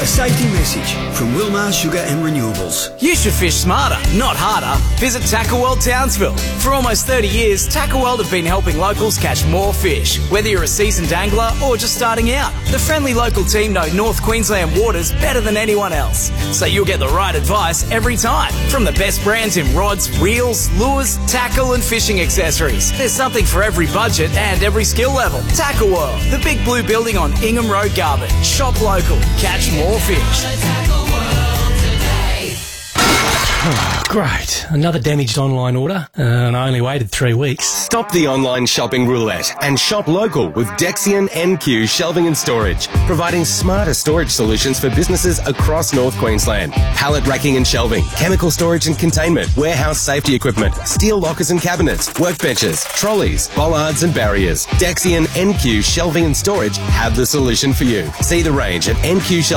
A safety message from Wilmar Sugar and Renewables. You should fish smarter, not harder. Visit Tackle World Townsville. For almost 30 years, Tackle World have been helping locals catch more fish. Whether you're a seasoned angler or just starting out, the friendly local team know North Queensland waters better than anyone else. So you'll get the right advice every time. From the best brands in rods, reels, lures, tackle and fishing accessories. There's something for every budget and every skill level. Tackle World, the big blue building on Ingham Road, Garbutt. Shop local, catch more fish. Great. Another damaged online order, and I only waited 3 weeks. Stop the online shopping roulette and shop local with Dexian NQ Shelving and Storage, providing smarter storage solutions for businesses across North Queensland. Pallet racking and shelving, chemical storage and containment, warehouse safety equipment, steel lockers and cabinets, workbenches, trolleys, bollards and barriers. Dexian NQ Shelving and Storage have the solution for you. See the range at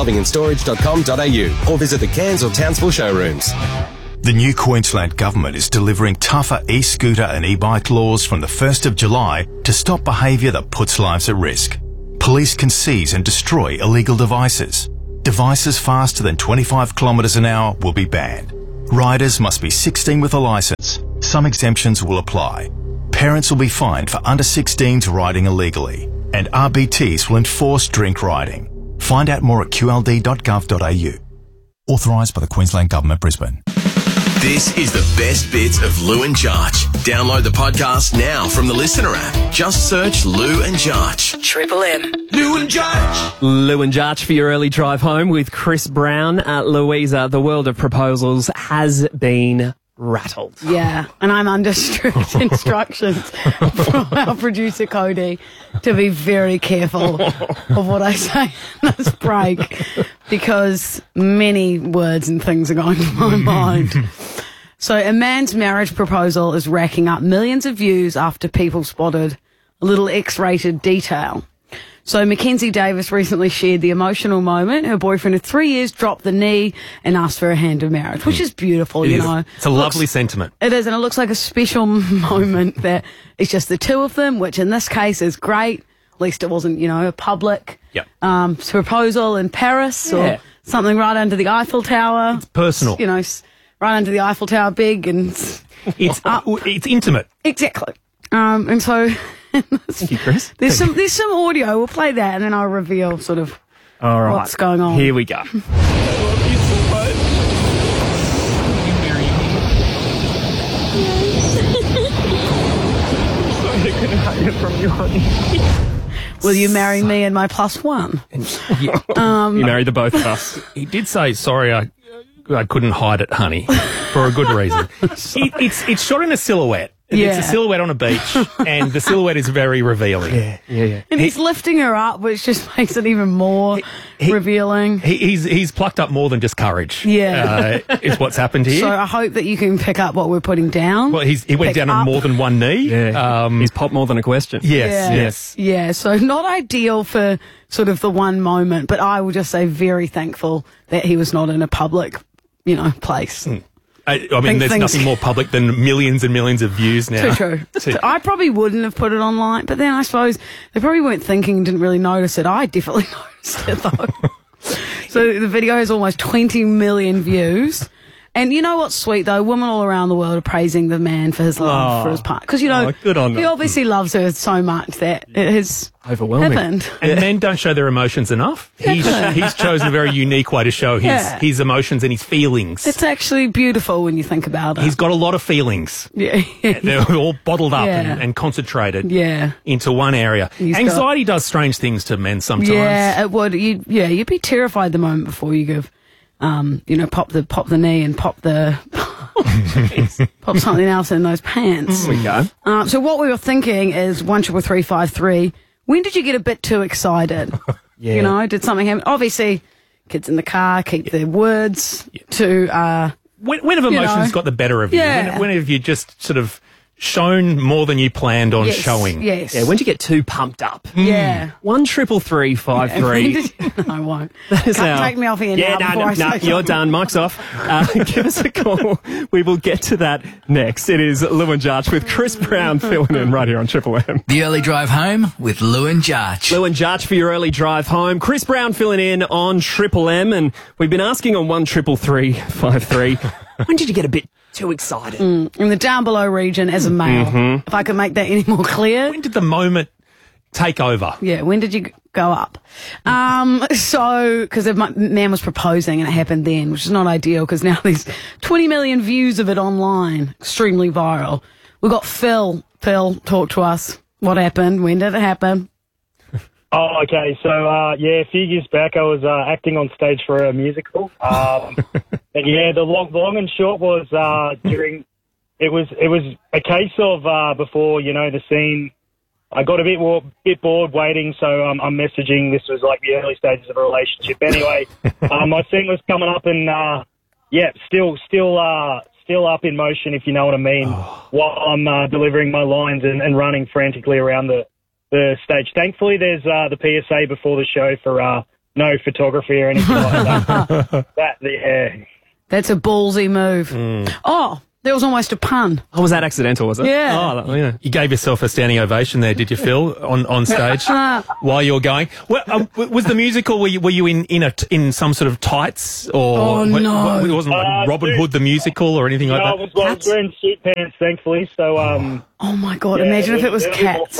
nqshelvingandstorage.com.au or visit the Cairns or Townsville showrooms. The new Queensland Government is delivering tougher e-scooter and e-bike laws from the 1st of July to stop behaviour that puts lives at risk. Police can seize and destroy illegal devices. Devices faster than 25 kilometres an hour will be banned. Riders must be 16 with a licence. Some exemptions will apply. Parents will be fined for under 16s riding illegally. And RBTs will enforce drink riding. Find out more at qld.gov.au. Authorised by the Queensland Government, Brisbane. This is the best bits of Lou and Jarch. Download the podcast now from the Listener app. Just search Lou and Jarch. Triple M. Lou and Jarch. Lou and Jarch for your early drive home with Chris Brown. Louisa, the world of proposals has been rattled. Yeah, and I'm under strict instructions from our producer Cody to be very careful of what I say in this break because many words and things are going through my mind. So a man's marriage proposal is racking up millions of views after people spotted a little X-rated detail. So Mackenzie Davis recently shared the emotional moment. Her boyfriend of 3 years dropped the knee and asked for a hand in marriage, which is beautiful, you know. It's a lovely sentiment. It is, and it looks like a special moment that it's just the two of them, which in this case is great. At least it wasn't, you know, a public proposal in Paris or something right under the Eiffel Tower. It's personal. You know, right under the Eiffel Tower, big and... It's intimate. Exactly. And so... Thank you, Chris. There's some audio. We'll play that and then I'll reveal sort of what's going on. Here we go. Will you marry me and my plus one? You marry the both of us. He did say, sorry, I couldn't hide it, honey, for a good reason. It's shot in a silhouette. It's a silhouette on a beach, and the silhouette is very revealing. Yeah. And he's lifting her up, which just makes it even more revealing. He's plucked up more than just courage. Yeah. Is what's happened here. So I hope that you can pick up what we're putting down. Well, he went down on more than one knee. Yeah. He's popped more than a question. Yes. Yeah, so not ideal for sort of the one moment, but I will just say very thankful that he was not in a public, place. I mean, there's nothing more public than millions and millions of views now. True. I probably wouldn't have put it online, but then I suppose they probably weren't thinking, didn't really notice it. I definitely noticed it, though. So the video has almost 20 million views. And you know what's sweet, though? Women all around the world are praising the man for his love for his partner. Because, good on he obviously loves her so much that it has happened. And men don't show their emotions enough. He's chosen a very unique way to show his emotions and his feelings. It's actually beautiful when you think about it. He's got a lot of feelings. Yeah. They're all bottled up and concentrated into one area. Anxiety does strange things to men sometimes. Yeah, it would. You'd be terrified the moment before you give... pop the knee and pop something else in those pants. There we go. So what we were thinking is 13353. When did you get a bit too excited? Did something happen? Obviously, kids in the car keep their words to. When have emotions got the better of you? Yeah. When have you just sort of shown more than you planned on showing. Yes. Yeah, when did you get too pumped up? Yeah. 133353. No, I won't. That is Can't our- take me off here Yeah, now. no, before I say you're something. done. Mike's off. Give us a call. We will get to that next. It is Lou and Jarch with Chris Brown filling in right here on Triple M. The early drive home with Lou and Jarch. Lou and Jarch for your early drive home. Chris Brown filling in on Triple M, and we've been asking on 133353, when did you get a bit too excited? In the down below region as a male, if I could make that any more clear. When did the moment take over? Yeah, when did you go up? So, because my man was proposing and it happened then, which is not ideal because now there's 20 million views of it online. Extremely viral. We got Phil. Phil, talk to us. What happened? When did it happen? Oh, okay. So, a few years back I was acting on stage for a musical. And yeah, the long and short was it was a case of before, the scene, I got a bit bored waiting, so I'm messaging. This was like the early stages of a relationship. Anyway, my scene was coming up and, still up in motion, if you know what I mean, while I'm delivering my lines and running frantically around the stage. Thankfully, there's the PSA before the show for no photography or anything like that. That's a ballsy move. Oh, there was almost a pun. Oh, was that accidental, was it? Yeah. Oh, yeah. You gave yourself a standing ovation there, did you, Phil, on stage while you were going? Well, was the musical? Were you in some sort of tights or? Oh, no. It wasn't like Robin Hood the musical or anything like that. I was wearing suit pants, thankfully. So Oh my God! Imagine if it was cats.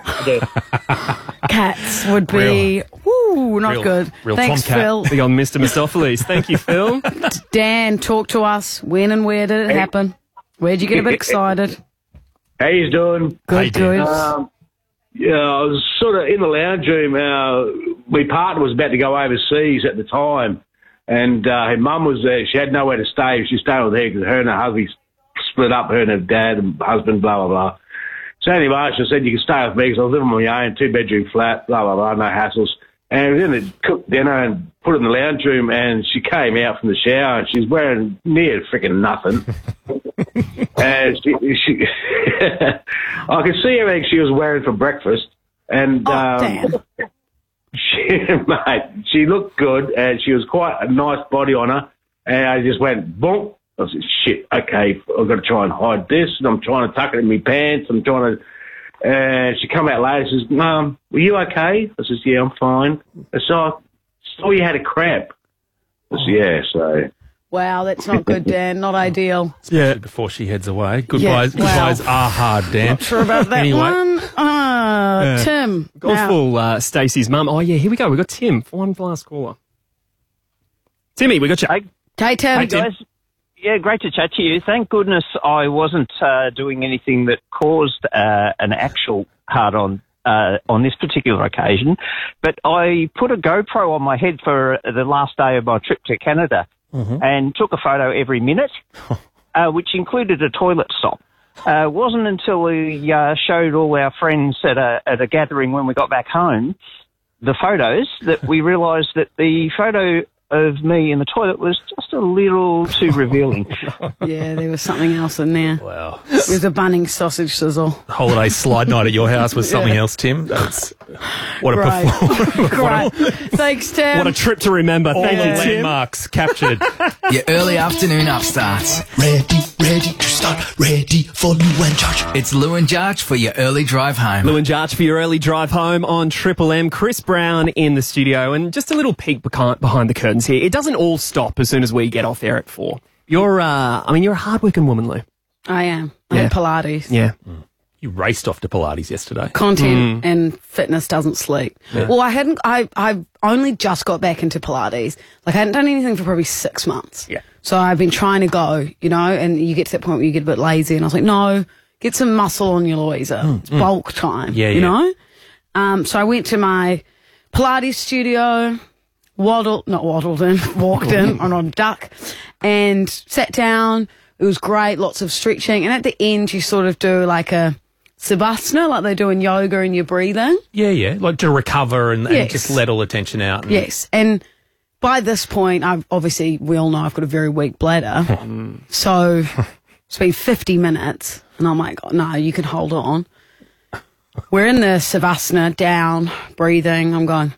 Cats would be not good. Real Thanks, tomcat. Phil. Big on Mr. Mistopheles. Thank you, Phil. Dan, talk to us. When and where did it happen? Where'd you get a bit excited? How you doing? Good. I was sort of in the lounge room. My partner was about to go overseas at the time, and her mum was there. She had nowhere to stay. She stayed with her because her and her husband split up, her and her dad and husband, blah, blah, blah. So anyway, she said, you can stay with me because I was living on my own, 2-bedroom flat, blah, blah, blah, no hassles. And we then cooked dinner and put it in the lounge room, and she came out from the shower and she's wearing near freaking nothing. And she I could see everything she was wearing for breakfast. And damn. she looked good and she was quite a nice body on her. And I just went, boom. I said, shit, okay, I've got to try and hide this. And I'm trying to tuck it in my pants. I'm trying to... And she come out later and says, Mum, were you okay? I says, yeah, I'm fine. I saw you had a cramp. I said, yeah, so... Wow, that's not good, Dan. Not ideal. Yeah. Before she heads away. Yeah, Goodbyes are hard, Dan. Not sure about that Anyway. one. Tim. Gone now- full Stacey's mum. Oh, yeah, here we go. We got Tim for one last caller. Timmy, we got you. Hey, Tim. Hey, Tim. Guys, yeah, great to chat to you. Thank goodness I wasn't doing anything that caused an actual hard-on this particular occasion, but I put a GoPro on my head for the last day of my trip to Canada and took a photo every minute, which included a toilet stop. Wasn't until we showed all our friends at a gathering when we got back home the photos that we realised that the photo of me in the toilet was just a little too revealing. Yeah, there was something else in there. Wow. It was a Bunnings sausage sizzle. Holiday slide night at your house was something else, Tim. That's what a Great. performance. Great. Thanks, Tim. What a trip to remember. All Thank the you, Tim. landmarks captured. Your early afternoon upstarts. Ready to start, ready for Lou and Jarch. It's Lou and Jarch for your early drive home. Lou and Jarch for your early drive home on Triple M. Chris Brown in the studio, and just a little peek behind the curtains here. It doesn't all stop as soon as we get off air at 4. You're a hard-working woman, Lou. I am. I am Pilates. Yeah. You raced off to Pilates yesterday. Content and fitness doesn't sleep. Yeah. Well, I've only just got back into Pilates. Like, I hadn't done anything for probably 6 months. Yeah. So I've been trying to go, and you get to that point where you get a bit lazy, and I was like, no, get some muscle on you, Louisa. It's bulk time, Yeah, you yeah. know? So I went to my Pilates studio, walked in on a duck, and sat down. It was great, lots of stretching. And at the end, you sort of do like a Savasana, like they do in yoga, and you're breathing. Yeah. Like to recover and Yes. just let all attention out. And Yes. And by this point, we all know I've got a very weak bladder. So It's been 50 minutes. And I'm like, oh, no, you can hold on. We're in the Savasana, down, breathing. I'm going,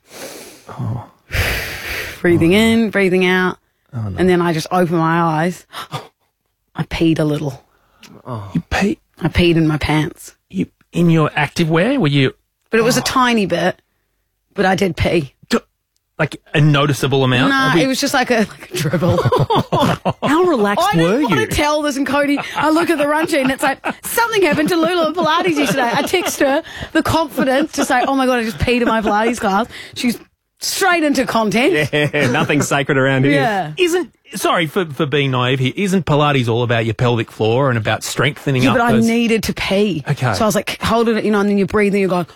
breathing in, breathing out. Oh, no. And then I just open my eyes. I peed a little. Oh. You peed? I peed in my pants. You in your activewear? Were you? But it was a tiny bit. But I did pee. Like a noticeable amount? Nah, it was just like a dribble. How relaxed were you? I didn't want to tell this, and Cody, I look at the run sheet and it's like, something happened to Lulu at Pilates yesterday. I text her the confidence to say, oh my God, I just peed in my Pilates class. She's straight into content. Yeah, nothing's sacred around here. Yeah. Sorry for being naive here, isn't Pilates all about your pelvic floor and about strengthening up? Yeah, but I needed to pee. Okay. So I was like holding it, and then you're breathing, you're going,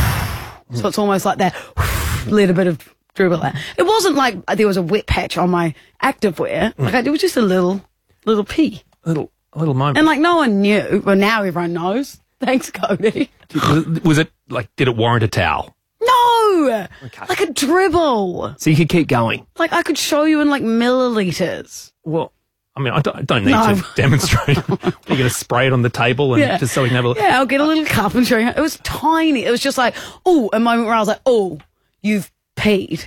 so it's almost like that, little bit of dribble there. It wasn't like there was a wet patch on my activewear. Like it was just a little pee. A little moment. And like no one knew. Well, now everyone knows. Thanks, Cody. Was it like, did it warrant a towel? No! Okay. Like a dribble. So you could keep going. Like I could show you in like milliliters. Well, I mean, I don't need to demonstrate. You're going to spray it on the table and just so we can have a look. Yeah, I'll get a little cup and show you. It was tiny. It was just like, a moment where I was like, you've peed.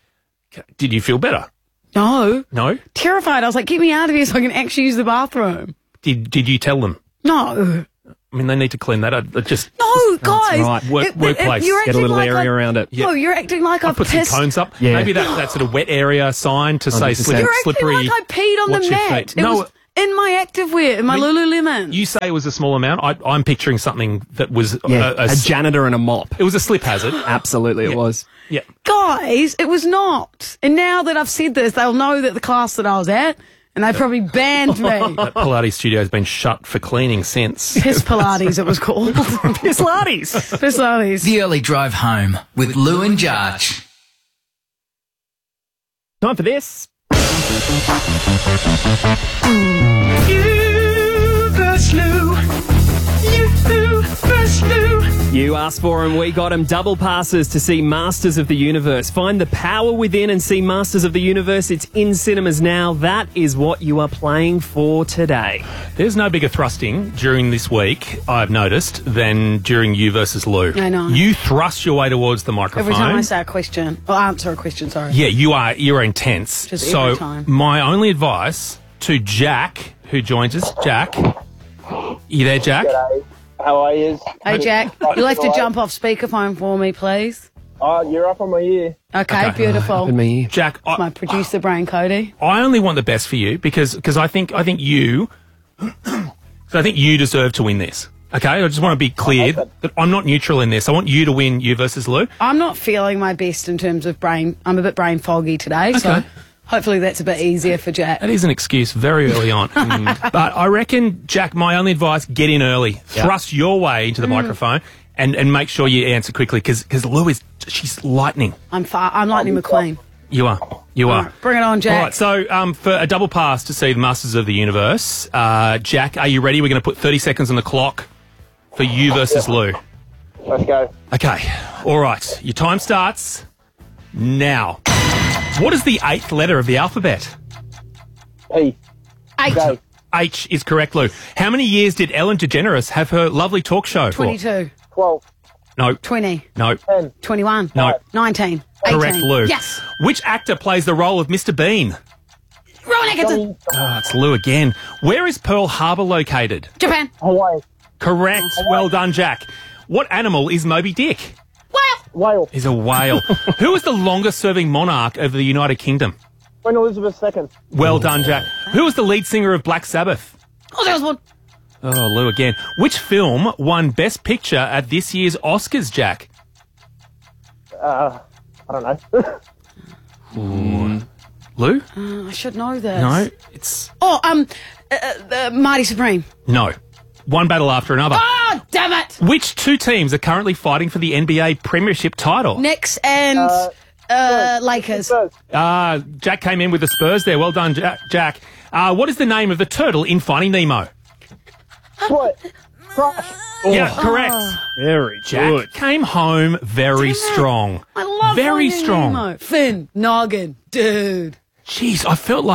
Did you feel better? No. No? Terrified. I was like, get me out of here so I can actually use the bathroom. Did you tell them? No. I mean, they need to clean that up. No, guys. Right. Workplace. Get a little like area around it. Yeah. No, you're acting like I've put pissed. some cones up. Yeah. Maybe that sort of wet area sign to say slippery. You're acting like I peed on the mat. It was in my activewear, in my Lululemon. You say it was a small amount. I'm picturing something that was a janitor and a mop. It was a slip hazard. Absolutely, it was. Yeah. Guys, it was not. And now that I've said this, they'll know that the class that I was at, and they probably banned me. That Pilates studio has been shut for cleaning since. Piss Pilates, it was called. Pilates. Pilates. The Early Drive Home with Lou and Jarch. Time for this. You versus Lou. You versus Lou. You asked for him, we got him. Double passes to see Masters of the Universe. Find the power within and see Masters of the Universe. It's in cinemas now. That is what you are playing for today. There's no bigger thrusting during this week, I've noticed, than during You versus Lou. I know. You thrust your way towards the microphone. Every time I say a question, or answer a question, sorry. Yeah, you're intense. Just every time. My only advice to Jack, who joins us, Jack, you there, Jack? G'day. How are you? Hey, Jack, you'll have to jump off speakerphone for me, please. Oh, you're up on my ear. Okay. Beautiful. Jack, my producer brain, Cody. I only want the best for you because I think you deserve to win this. Okay, I just want to be clear that I'm not neutral in this. I want you to win You versus Lou. I'm not feeling my best in terms of brain. I'm a bit brain foggy today, so hopefully that's a bit easier for Jack. That is an excuse very early on. But I reckon, Jack, my only advice, get in early. Yep. Thrust your way into the microphone and make sure you answer quickly because Lou she's lightning. I'm Lightning McQueen. You are. You are. Right, bring it on, Jack. All right, so for a double pass to see the Masters of the Universe, Jack, are you ready? We're going to put 30 seconds on the clock for You versus Lou. Let's go. Okay. All right. Your time starts now. What is the 8th letter of the alphabet? P. H. Go. H is correct, Lou. How many years did Ellen DeGeneres have her lovely talk show 22. 12. No. 20. No. 10. 21. No. 19. 18. Correct, Lou. Yes. Which actor plays the role of Mr. Bean? Rowan Atkinson. Oh, it's Lou again. Where is Pearl Harbor located? Japan. Hawaii. Correct. Well done, Jack. What animal is Moby Dick? Whale. Is a whale. Who is the longest-serving monarch of the United Kingdom? Queen Elizabeth II. Well done, Jack. Who is the lead singer of Black Sabbath? Ozzy Osbourne. Oh, Lou again. Which film won Best Picture at this year's Oscars, Jack? I don't know. Lou? I should know this. No, it's... Marty Supreme. No. One battle after another. Oh, damn it! Which two teams are currently fighting for the NBA Premiership title? Knicks and Lakers. Jack came in with the Spurs there. Well done, Jack. What is the name of the turtle in Finding Nemo? What? Crush. Yeah, correct. Very Jack good. came home very strong. I love Very Finding strong. Nemo. Finn, Noggin, dude. Jeez, I felt like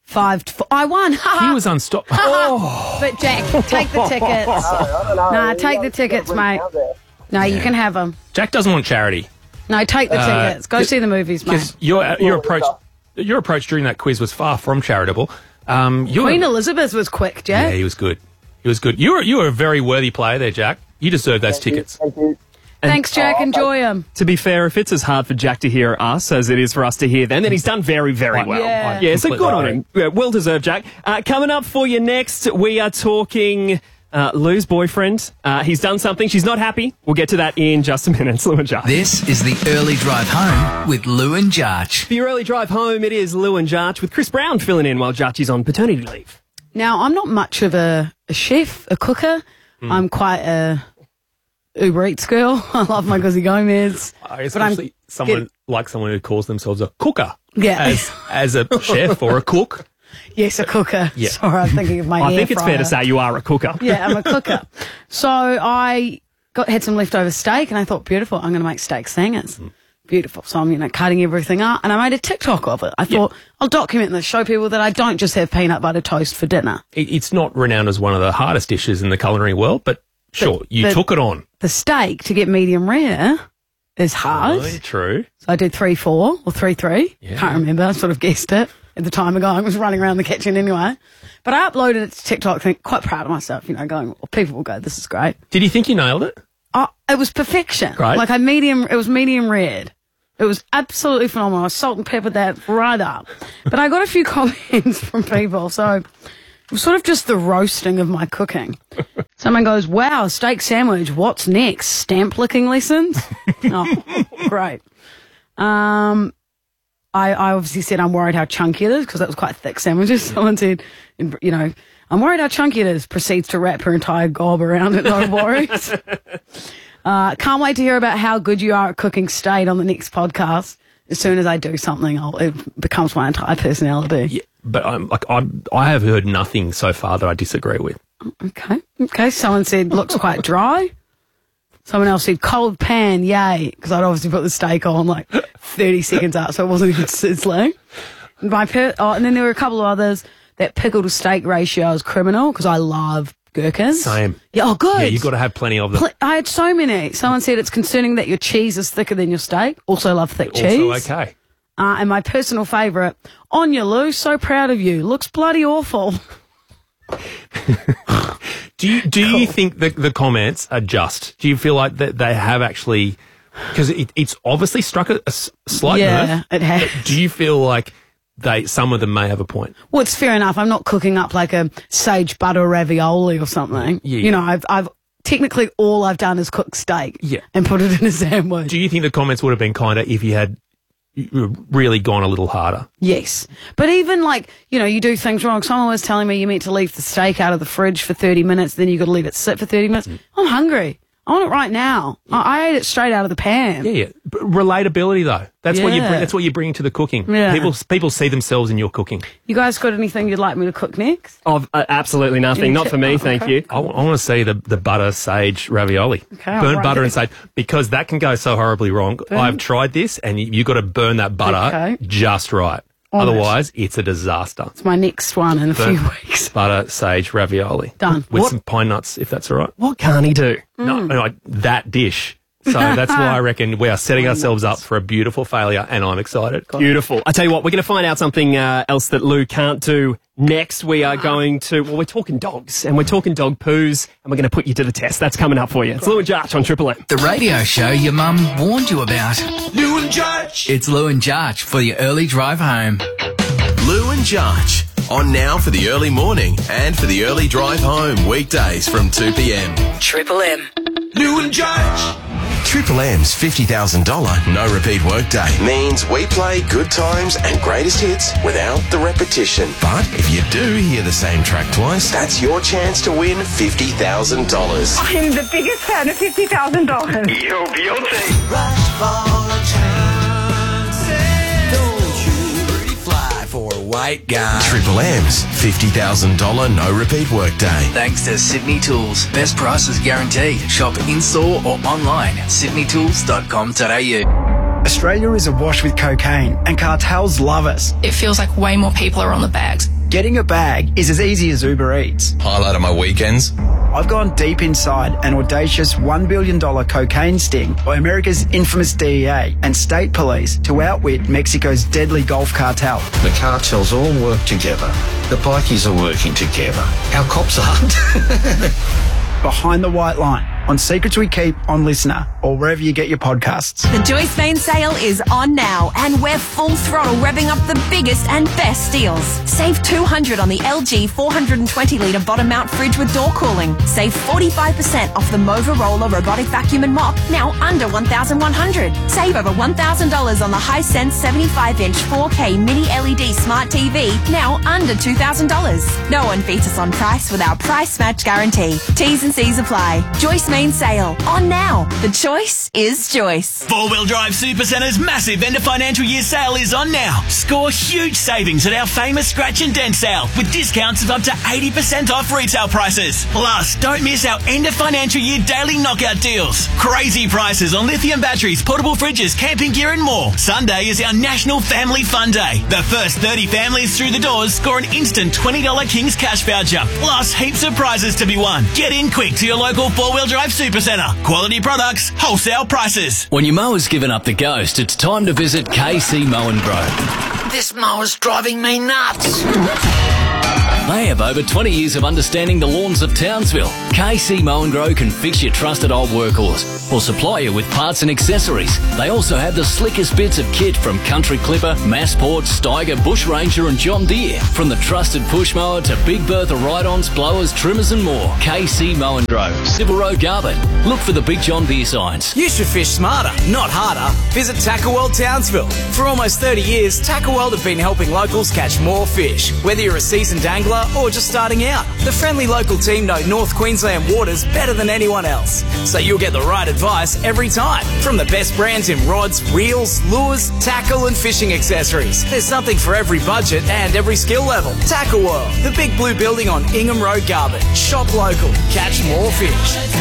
5-4. I won. He was unstoppable. But Jack, take the tickets. I don't know. Nah, take the tickets, mate. No, you can have them. Jack doesn't want charity. No, take the tickets. Go see the movies, mate. Because your approach during that quiz was far from charitable. Queen Elizabeth was quick, Jack. Yeah, he was good. He was good. You were a very worthy player there, Jack. You deserve those tickets. Thank you. Thanks, Jack. Enjoy them. To be fair, if it's as hard for Jack to hear us as it is for us to hear them, then he's done very, very well. Yeah. So good on him. Yeah, well deserved, Jack. Coming up for you next, we are talking Lou's boyfriend. He's done something. She's not happy. We'll get to that in just a minute. It's Lou and Jarch. This is the Early Drive Home with Lou and Jarch. The early drive home, it is Lou and Jarch with Chris Brown filling in while Jarch is on paternity leave. Now, I'm not much of a chef, a cooker. I'm quite a Uber Eats girl. I love my Guzzi Gomez. Especially someone who calls themselves a cooker. Yeah. As a chef or a cook. Yes, a cooker. Yeah. Sorry, I'm thinking of my I air think it's fryer. fair to say you are a cooker. Yeah, I'm a cooker. So I had some leftover steak and I thought, beautiful, I'm going to make steak singers. Beautiful. So I'm, cutting everything up and I made a TikTok of it. I thought, I'll document this, show people that I don't just have peanut butter toast for dinner. It's not renowned as one of the hardest dishes in the culinary world, but sure, you took it on. The steak, to get medium rare, is hard. Really true. So I did 3-4 or 3-3. Yeah. Can't remember. I sort of guessed it at the time ago. I was running around the kitchen anyway. But I uploaded it to TikTok, quite proud of myself, going, well, people will go, this is great. Did you think you nailed it? It was perfection. Great. It was medium rare. It was absolutely phenomenal. I salt and peppered that right up. But I got a few comments from people, so it was sort of just the roasting of my cooking. Someone goes, wow, steak sandwich, what's next? Stamp licking lessons? Oh, great. I obviously said I'm worried how chunky it is, because that was quite thick sandwiches. Someone said, I'm worried how chunky it is. Proceeds to wrap her entire gob around it, no worries. Can't wait to hear about how good you are at cooking steak on the next podcast. As soon as I do something, it becomes my entire personality. Yeah, but I have heard nothing so far that I disagree with. Okay. Someone said looks quite dry. Someone else said cold pan, yay, because I'd obviously put the steak on 30 seconds up, so it wasn't even sizzling. And then there were a couple of others. That pickle to steak ratio is criminal because I love gherkins. Same. Yeah, oh, good. Yeah, you've got to have plenty of them. I had so many. Someone said it's concerning that your cheese is thicker than your steak. Also love thick cheese. Also okay. And my personal favourite, on you, Lou, so proud of you. Looks bloody awful. Do you think the comments are just? Do you feel like that they have actually, because it's obviously struck a slight nerve. Yeah, it has. Do you feel like some of them may have a point? Well, it's fair enough. I'm not cooking up like a sage butter ravioli or something. Yeah. I've technically all I've done is cook steak. Yeah. And put it in a sandwich. Do you think the comments would have been kinder if you had really gone a little harder? Yes. But even you do things wrong. Someone was telling me you meant to leave the steak out of the fridge for 30 minutes, then you got to leave it sit for 30 minutes. I'm hungry. I want it right now. Yeah. I ate it straight out of the pan. Yeah. But relatability, though. That's what you bring. That's what you bring to the cooking. Yeah. People see themselves in your cooking. You guys got anything you'd like me to cook next? Absolutely nothing. Not for me, thank you. I want to see the butter sage ravioli. Okay, burn butter and sage, because that can go so horribly wrong. I've tried this, and you got to burn that butter just right. Otherwise, it's a disaster. It's my next one in a few weeks. Butter, sage, ravioli. Done. With some pine nuts, if that's all right. What can't he do? No, that dish. So that's why I reckon we are setting ourselves up for a beautiful failure, and I'm excited. Beautiful. I tell you what, we're going to find out something else that Lou can't do next. We are going to, we're talking dogs, and we're talking dog poos, and we're going to put you to the test. That's coming up for you. It's Lou and Jarch on Triple M. The radio show your mum warned you about. Lou and Jarch. It's Lou and Jarch for your early drive home. Lou and Jarch, on now for the early morning and for the early drive home, weekdays from 2 p.m. Triple M. Lou and Jarch. Triple M's $50,000 no repeat workday means we play good times and greatest hits without the repetition. But if you do hear the same track twice, that's your chance to win $50,000. I'm the biggest fan of $50,000. Yo, Beyonce. For a white guy. Triple M's $50,000 no repeat workday. Thanks to Sydney Tools. Best prices guaranteed. Shop in-store or online at sydneytools.com.au. Australia is awash with cocaine and cartels love us. It feels like way more people are on the bags. Getting a bag is as easy as Uber Eats. Highlight of my weekends. I've gone deep inside an audacious $1 billion cocaine sting by America's infamous DEA and state police to outwit Mexico's deadly Gulf cartel. The cartels all work together. The bikies are working together. Our cops aren't. Behind the White Line on Secrets We Keep on Listener or wherever you get your podcasts. The Joyce Main sale is on now and we're full throttle revving up the biggest and best deals. Save $200 on the LG 420-litre bottom mount fridge with door cooling. Save 45% off the Motorola robotic vacuum and mop, now under $1,100. Save over $1,000 on the Hisense 75-inch 4K mini LED smart TV, now under $2,000. No one beats us on price with our price match guarantee. T's and C's apply. Joyce Main sale on now. The choice is Joyce. Four-Wheel Drive Supercenter's massive end of financial year sale is on now. Score huge savings at our famous Scratch and Dent sale with discounts of up to 80% off retail prices. Plus, don't miss our end of financial year daily knockout deals. Crazy prices on lithium batteries, portable fridges, camping gear and more. Sunday is our National Family Fun Day. The first 30 families through the doors score an instant $20 King's Cash voucher. Plus, heaps of prizes to be won. Get in quick to your local Four-Wheel Drive Supercentre. Quality products, wholesale prices. When your mower's given up the ghost, it's time to visit KC Mow & Grow. This mower's driving me nuts. They have over 20 years of understanding the lawns of Townsville. KC Mow & Grow can fix your trusted old workhorse or supply you with parts and accessories. They also have the slickest bits of kit from Country Clipper, Massport, Steiger, Bush Ranger and John Deere. From the trusted push mower to Big Bertha ride-ons, blowers, trimmers and more. KC Mow & Grow, Civil Road, Garbutt. Look for the big John Deere signs. You should fish smarter, not harder. Visit Tackle World Townsville. For almost 30 years, Tackle World have been helping locals catch more fish. Whether you're a seasoned angler or just starting out, the friendly local team know North Queensland waters better than anyone else. So you'll get the right advice every time. From the best brands in rods, reels, lures, tackle and fishing accessories. There's something for every budget and every skill level. Tackle World, the big blue building on Ingham Road, Garbutt. Shop local, catch more fish.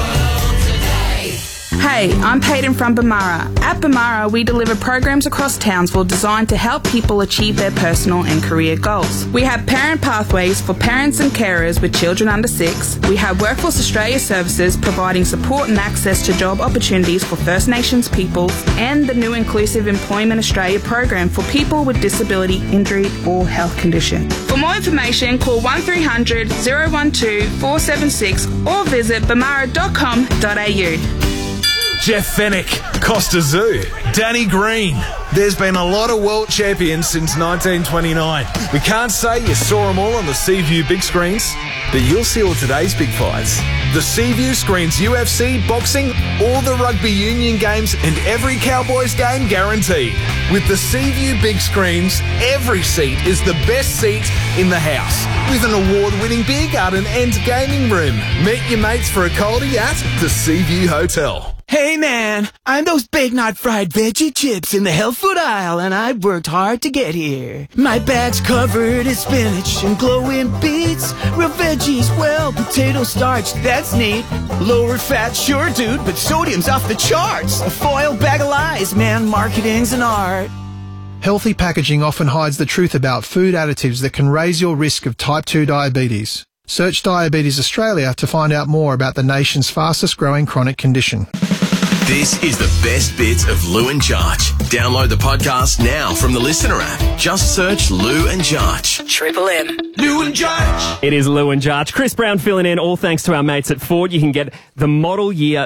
Hey, I'm Peyton from Bamara. At Bamara, we deliver programs across Townsville designed to help people achieve their personal and career goals. We have parent pathways for parents and carers with children under 6. We have Workforce Australia services providing support and access to job opportunities for First Nations peoples, and the new Inclusive Employment Australia program for people with disability, injury or health condition. For more information, call 1300 012 476 or visit bamara.com.au. Jeff Fennick, Costa Zoo, Danny Green. There's been a lot of world champions since 1929. We can't say you saw them all on the Seaview big screens, but you'll see all today's big fights. The Seaview screens UFC, boxing, all the rugby union games and every Cowboys game guaranteed. With the Seaview big screens, every seat is the best seat in the house. With an award-winning beer garden and gaming room. Meet your mates for a coldie at the Seaview Hotel. Hey man, I'm those baked not fried veggie chips in the health food aisle and I've worked hard to get here. My bag's covered in spinach and glowing beets, real veggies, well, potato starch, that's neat. Lower fat, sure dude, but sodium's off the charts. A foil bag of lies, man, marketing's an art. Healthy packaging often hides the truth about food additives that can raise your risk of type 2 diabetes. Search Diabetes Australia to find out more about the nation's fastest growing chronic condition. This is the best bits of Lou and Jarch. Download the podcast now from the Listener app. Just search Lou and Jarch. Triple M. Lou and Jarch. It is Lou and Jarch. Chris Brown filling in, all thanks to our mates at Ford. You can get the model year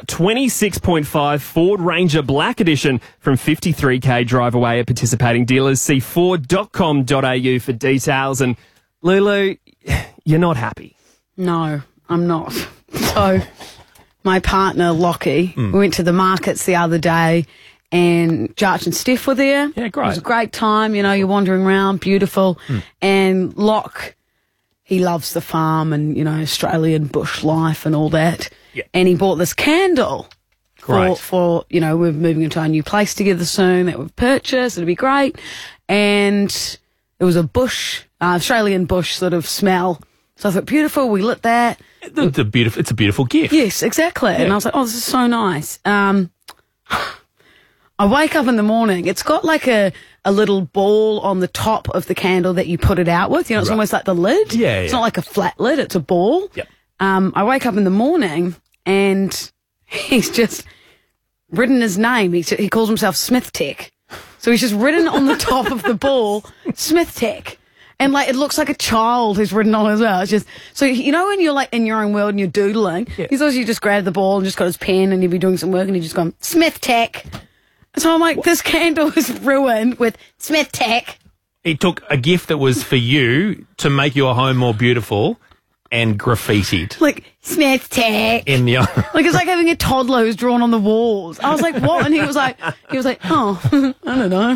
26.5 Ford Ranger Black Edition from 53k drive away at participating dealers. See ford.com.au for details. And Lulu, you're not happy. No, I'm not. So my partner, Lockie, we went to the markets the other day and Jarch and Steph were there. Yeah, great. It was a great time. You know, you're wandering around, beautiful. And Locke, he loves the farm and, you know, Australian bush life and all that. Yeah. And he bought this candle Great. for, you know, we're moving into our new place together soon that we've purchased. It'll be great. And it was a bush, Australian bush sort of smell. So I thought, beautiful, we lit that. It's a beautiful gift. Yes, exactly. Yeah. And I was like, oh, this is so nice. I wake up in the morning. It's got like a a little ball on the top of the candle that you put it out with. You know, it's almost like the lid. Yeah, It's yeah. not like a flat lid, it's a ball. Yep. I wake up in the morning and he's just written his name. He calls himself Smith Tech. So he's just written on the top of the ball, Smith Tech. And like, it looks like a child who's written on it as well. It's just, so you know when you're like in your own world and you're doodling, he's obviously just grabbed the ball and just got his pen and he'd be doing some work and he's just gone, Smith Tech. So I'm like, this candle is ruined with Smith Tech. It took a gift that was for you to make your home more beautiful and graffitied. Like, Smith Tech. In the Like, it's like having a toddler who's drawn on the walls. I was like, what? And he was like, oh, I don't know.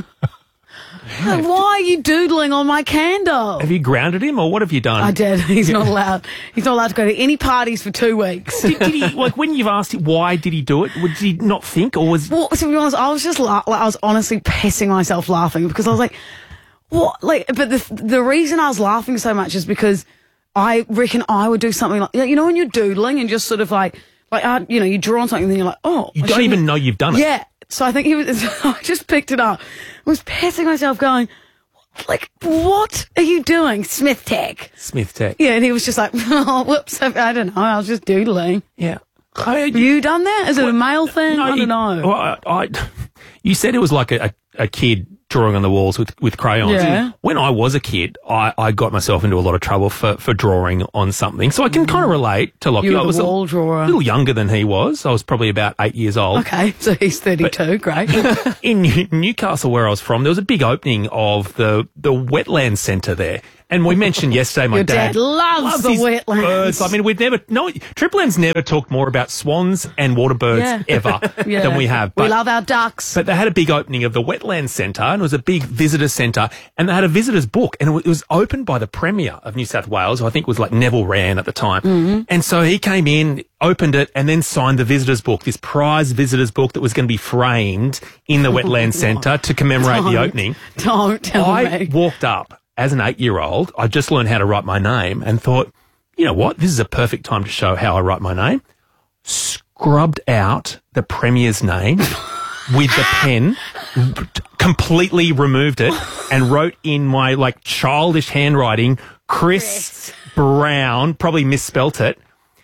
Like, why are you doodling on my candle? Have you grounded him, or what have you done? I did. He's not allowed. He's not allowed to go to any parties for 2 weeks. Did he, like, when you've asked him why did he do it, did he not think, or was... Well, to be honest, I was just I was honestly pissing myself laughing because I was like, what? Like, but the reason I was laughing so much is because I reckon I would do something like, you know, when you're doodling and just sort of like, you know, you draw on something and then you're like, oh. You don't even know you've done it. Yeah. So I think I just picked it up. I was pissing myself going, like, what are you doing, Smith Tech? Smith Tech. Yeah, and he was just like, oh, whoops, I don't know, I was just doodling. Yeah. Have you done that? Is it a male thing? I don't know. Well, you said it was like a kid drawing on the walls with crayons. Yeah. When I was a kid, I got myself into a lot of trouble for drawing on something. So I can kind of relate to Lockie. You were I was the wall drawer. a little younger than he was. I was probably about 8 years old. Okay, so he's 32, great. In Newcastle, where I was from, there was a big opening of the wetland centre there. And we mentioned yesterday, my Your dad loves the his wetlands. birds. I mean, Triple M's never talked more about swans and water birds ever than we have. We love our ducks. But they had a big opening of the wetland centre, and it was a big visitor centre, and they had a visitor's book, and it was opened by the Premier of New South Wales, who I think was like Neville Wran at the time. Mm-hmm. And so he came in, opened it, and then signed the visitor's book, this prize visitor's book that was going to be framed in the wetland centre to commemorate the opening. Don't tell me. I walked up as an 8-year-old. I just learned how to write my name and thought, you know what? This is a perfect time to show how I write my name. Scrubbed out the Premier's name with the pen, completely removed it, and wrote in my like childish handwriting, Chris Brown, probably misspelt it.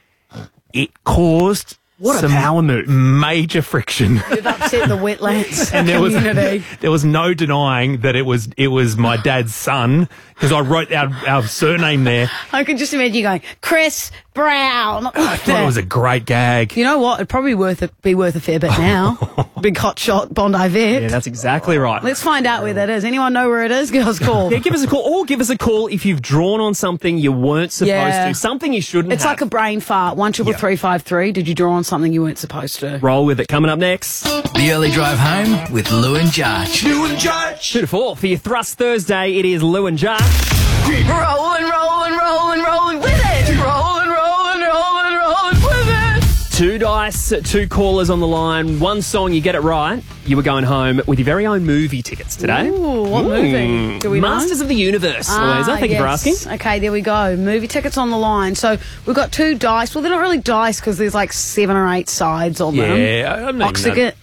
It caused What a power move. Major friction. You've upset the wetlands And community. there was no denying that it was my dad's son, because I wrote our surname there. I can just imagine you going, Chris Brown. I thought it was a great gag. You know what? It'd probably be worth a fair bit now. Big hot shot Bondi Vet. Yeah, that's exactly right. Let's find out where that is. Anyone know where it is? Give us a call. Yeah, give us a call. Or give us a call if you've drawn on something you weren't supposed to. Something you shouldn't It's have. like a brain fart. 13353. Did you draw on something you weren't supposed to? Roll with it. Coming up next. The early drive home with Lou and Judge. Lou and Judge. 2 to 4 for your Thrust Thursday. It is Lou and Judge. Rolling, rolling, rolling, rolling with it. Rolling, rolling, rolling, rolling with it. 2 dice, 2 callers on the line. 1 song, you get it right. You were going home with your very own movie tickets today. Ooh, what movie? Do we know? Masters of the Universe, Louisa. Thank you for asking. Okay, there we go. Movie tickets on the line. So we've got 2 dice. Well, they're not really dice because there's like 7 or 8 sides on them. Yeah, I'm not even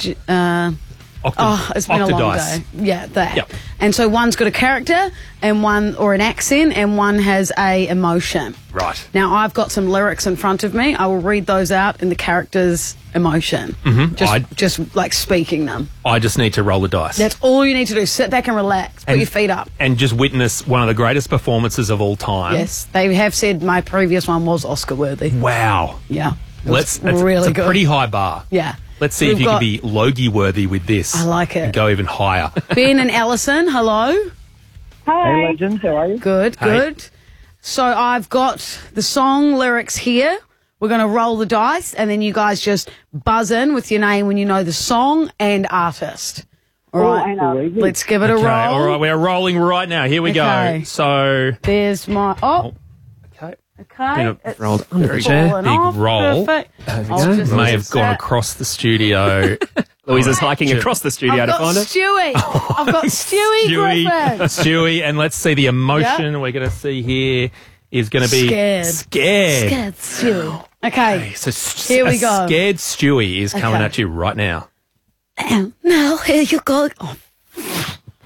it's been a long Octodice. day. Yeah, that. Yep. And so one's got a character and one, or an accent, and one has a emotion. Right. Now, I've got some lyrics in front of me. I will read those out in the character's emotion. Mm-hmm. Just like speaking them. I just need to roll the dice. That's all you need to do. Sit back and relax. Put your feet up. And just witness one of the greatest performances of all time. Yes. They have said my previous one was Oscar worthy. Wow. Yeah. It's really a good. pretty high bar. Yeah. Let's see if you can be Logie worthy with this. I like it. And go even higher. Ben and Alison, hello. Hi. Hey, legends. How are you? Good, Hey. good. So I've got the song lyrics here. We're going to roll the dice, and then you guys just buzz in with your name when you know the song and artist. All right, let's give it a roll. Okay, all right, we're rolling right now. Here we Okay. go. So, There's my... Oh, okay. okay. It's rolled under the chair. Big roll. Perfect. May have gone across the studio. Louisa's hiking across the studio I've to got find it. Stewie. I've got Stewie Griffin. Stewie, and let's see the emotion we're going to see here is going to be Scared. Scared. Stewie. Okay, So here we a go. Scared Stewie is coming Okay. at you right now. Now, here you go. Oh.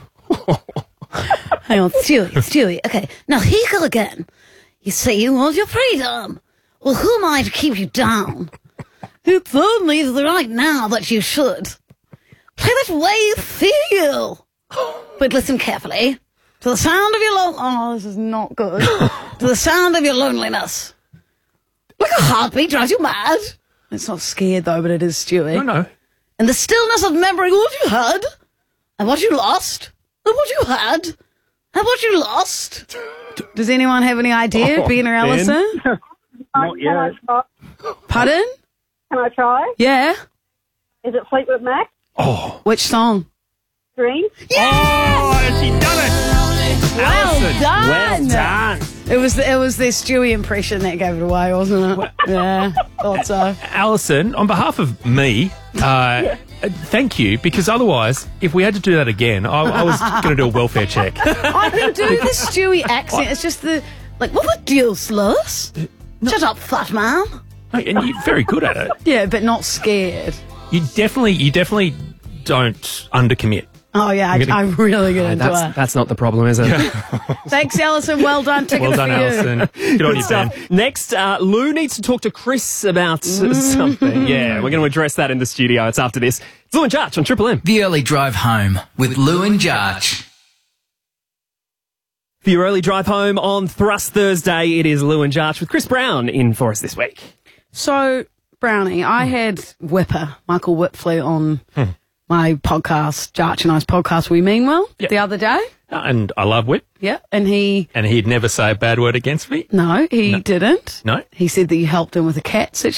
Hang on, Stewie. Okay, now here you go again. You say you want your freedom. Well, who am I to keep you down? It's only right now that you should. Play that way you feel. But listen carefully. To the sound of your Oh, this is not good. To the sound of your loneliness. Like a heartbeat drives you mad. It's not scared, though, but it is, Stewie. No. In the stillness of memory, what you had, and what you lost, and what you had, and what you lost. Does anyone have any idea, Ben or Alison? Not yet. Pardon? Can I try? Yeah. Is it Fleetwood Mac? Oh. Which song? Dream? Yeah! Oh, she done it! Well done! Well done. It was the Stewie impression that gave it away, wasn't it? Yeah, thought so. Alison, on behalf of me, thank you, because otherwise, if we had to do that again, I was going to do a welfare check. I can do the Stewie accent. It's just what the deal, Sluss? Shut up, fat man. And you're very good at it. Yeah, but not scared. You definitely don't undercommit. Oh, yeah, I'm really good into it. That's not the problem, is it? Thanks, Alison. Well done. Ticket Well done, for you. Alison. Good on you, Ben. Next, Lou needs to talk to Chris about something. Yeah, we're going to address that in the studio. It's after this. It's Lou and Jarch on Triple M. The Early Drive Home with Lou and Jarch. For your early drive home on Thrust Thursday, it is Lou and Jarch with Chris Brown in for us this week. So, Brownie, I had Whipper, Michael Whitfleet, on my podcast, Jarch and I's podcast, We Mean Well, the other day. And I love Whip. Yeah, and he'd never say a bad word against me. No, he didn't. No. He said that you helped him with a cat situation.